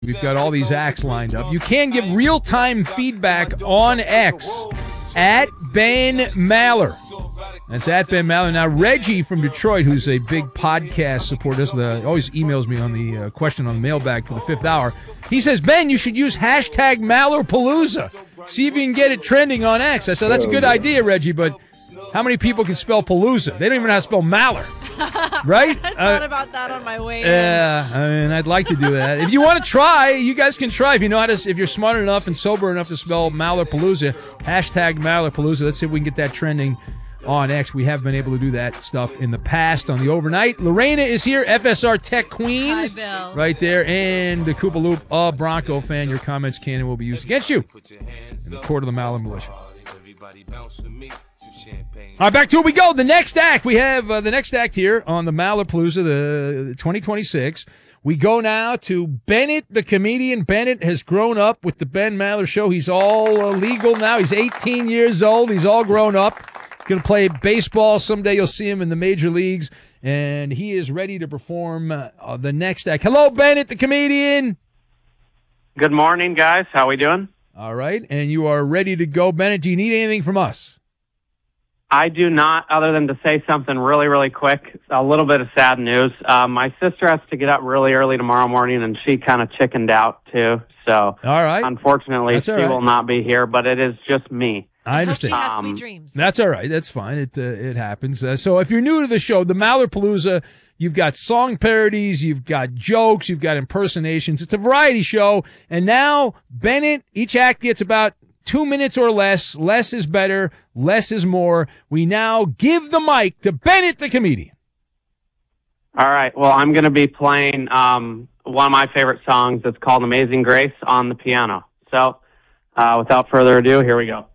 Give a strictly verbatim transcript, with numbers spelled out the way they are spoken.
We've got all these acts lined up. You can give real-time feedback on X at Ben Maller. That's at Ben Maller. Now, Reggie from Detroit, who's a big podcast supporter, the, always emails me on the uh, question on the mailbag for the fifth hour. He says, Ben, you should use hashtag Mallerpalooza. See if you can get it trending on X. I said, that's a good idea, Reggie, but how many people can spell Palooza? They don't even know how to spell Maller. Right? I thought uh, about that on my way in. Yeah, I mean, I'd like to do that. If you want to try, you guys can try. If you know how to, if you're smart enough and sober enough to spell Mallerpalooza, hashtag Mallerpalooza. Let's see if we can get that trending on X. We have been able to do that stuff in the past on the overnight. Lorena is here, F S R Tech Queen. Hi, Bill. Right there. And the Koopa Loop, a Bronco fan. Your comments can and will be used against you in the court of the Maller Militia. All right, back to it we go. The next act. We have uh, the next act here on the Mallerpalooza, the twenty twenty-six. We go now to Bennett, the comedian. Bennett has grown up with the Ben Maller Show. He's all uh, legal now. He's eighteen years old. He's all grown up. Going to play baseball. Someday you'll see him in the major leagues. And he is ready to perform uh, the next act. Hello, Bennett, the comedian. Good morning, guys. How we doing? All right. And you are ready to go. Bennett, do you need anything from us? I do not, other than to say something really, really quick. A little bit of sad news. Uh, my sister has to get up really early tomorrow morning, and she kind of chickened out, too. So, all right. Unfortunately, That's she all right. will not be here, but it is just me. I understand. I hope she has Um, sweet dreams. That's all right. That's fine. It uh, it happens. Uh, so if you're new to the show, the Mallerpalooza, you've got song parodies, you've got jokes, you've got impersonations. It's a variety show. And now, Bennett, each act gets about two minutes or less. Less is better. Less is more. We now give the mic to Bennett, the comedian. All right. Well, I'm going to be playing um, one of my favorite songs. It's called Amazing Grace on the piano. So, uh, without further ado, here we go.